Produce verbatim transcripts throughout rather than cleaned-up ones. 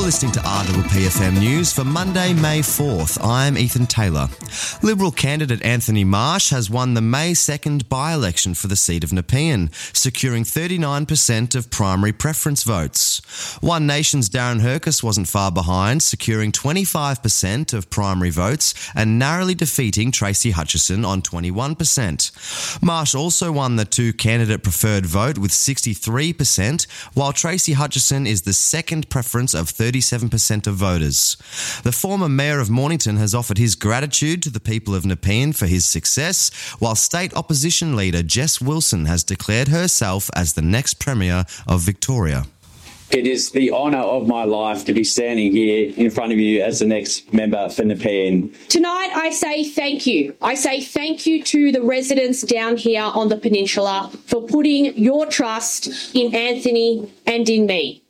listening to R P P F M News for Monday, May fourth. I'm Ethan Taylor. Liberal candidate Anthony Marsh has won the May second by-election for the seat of Nepean, securing thirty-nine percent of primary preference votes. One Nation's Darren Hercus wasn't far behind, securing twenty-five percent of primary votes and narrowly defeating Tracy Hutchison on twenty-one percent. Marsh also won the two-candidate preferred vote with sixty-three percent, while Tracy Hutchison is the second preference of thirty-seven percent of voters. The former Mayor of Mornington has offered his gratitude to the people of Nepean for his success, while State Opposition Leader Jess Wilson has declared herself as the next Premier of Victoria. It is the honour of my life to be standing here in front of you as the next member for Nepean. Tonight I say thank you. I say thank you to the residents down here on the peninsula for putting your trust in Anthony and in me.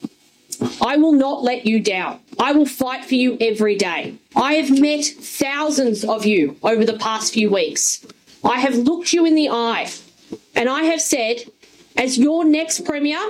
I will not let you down. I will fight for you every day. I have met thousands of you over the past few weeks. I have looked you in the eye and I have said, as your next Premier,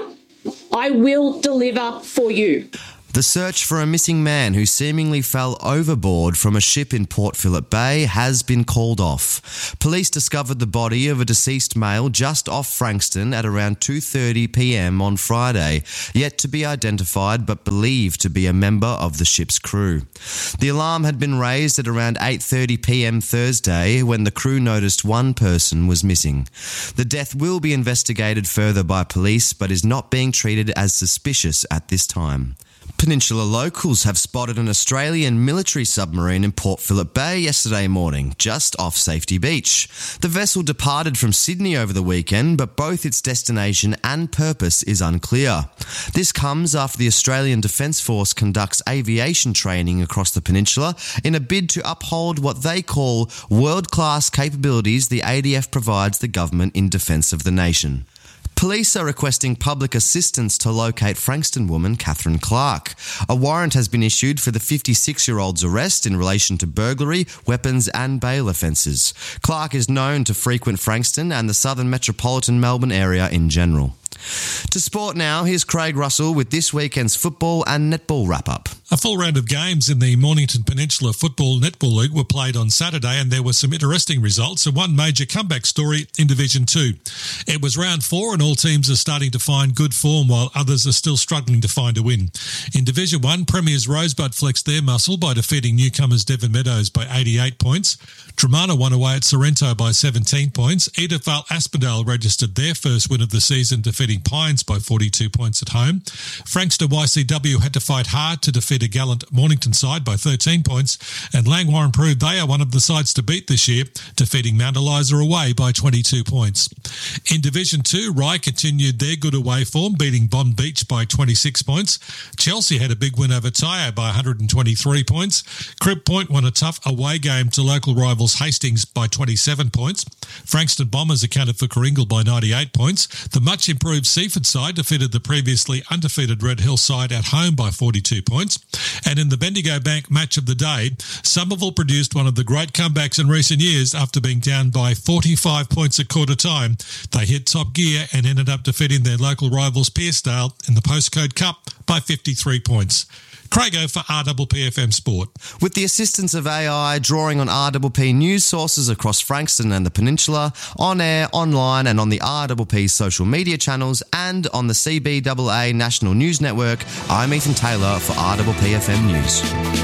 I will deliver for you. The search for a missing man who seemingly fell overboard from a ship in Port Phillip Bay has been called off. Police discovered the body of a deceased male just off Frankston at around two thirty p m on Friday, yet to be identified but believed to be a member of the ship's crew. The alarm had been raised at around eight thirty p m Thursday when the crew noticed one person was missing. The death will be investigated further by police but is not being treated as suspicious at this time. Peninsula locals have spotted an Australian military submarine in Port Phillip Bay yesterday morning, just off Safety Beach. The vessel departed from Sydney over the weekend, but both its destination and purpose is unclear. This comes after the Australian Defence Force conducts aviation training across the peninsula in a bid to uphold what they call world-class capabilities the A D F provides the government in defence of the nation. Police are requesting public assistance to locate Frankston woman Catherine Clark. A warrant has been issued for the fifty-six-year-old's arrest in relation to burglary, weapons and bail offences. Clark is known to frequent Frankston and the southern metropolitan Melbourne area in general. To sport now, here's Craig Russell with this weekend's football and netball wrap-up. A full round of games in the Mornington Peninsula Football Netball League were played on Saturday and there were some interesting results and one major comeback story in Division two. It was round four and all teams are starting to find good form while others are still struggling to find a win. In Division one, Premiers Rosebud flexed their muscle by defeating newcomers Devon Meadows by eighty-eight points. Tremarna won away at Sorrento by seventeen points. Edithvale Aspendale registered their first win of the season, defeating Pines by forty-two points at home. Frankston Y C W had to fight hard to defeat a gallant Mornington side by thirteen points, and Langwarrin proved they are one of the sides to beat this year, defeating Mount Eliza away by twenty-two points. In Division two, Rye continued their good away form, beating Bond Beach by twenty-six points. Chelsea had a big win over Tyre by one hundred twenty-three points. Crib Point won a tough away game to local rivals Hastings by twenty-seven points. Frankston Bombers accounted for Coringal by ninety-eight points. The much improved Seaford side defeated the previously undefeated Red Hill side at home by forty-two points. And in the Bendigo Bank match of the day, Somerville produced one of the great comebacks in recent years after being down by forty-five points at quarter time. They hit top gear and ended up defeating their local rivals Pearcedale in the Postcode Cup by fifty-three points. Craigo for R P P F M Sport. With the assistance of A I, drawing on R P P news sources across Frankston and the Peninsula, on air, online and on the R P P social media channels and on the C B A A National News Network, I'm Ethan Taylor for R P P F M News.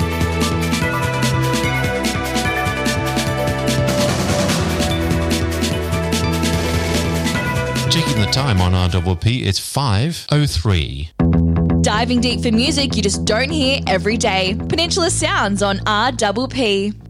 Checking the time on R P P, it's five oh three. Diving deep for music you just don't hear every day. Peninsula Sounds on R P P.